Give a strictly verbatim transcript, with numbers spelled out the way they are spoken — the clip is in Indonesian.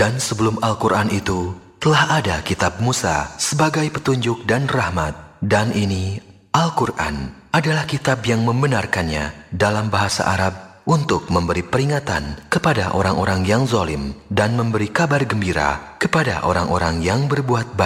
Dan sebelum Al-Quran itu, telah ada kitab Musa sebagai petunjuk dan rahmat. Dan ini, Al-Quran, adalah kitab yang membenarkannya dalam bahasa Arab untuk memberi peringatan kepada orang-orang yang zalim dan memberi kabar gembira kepada orang-orang yang berbuat baik.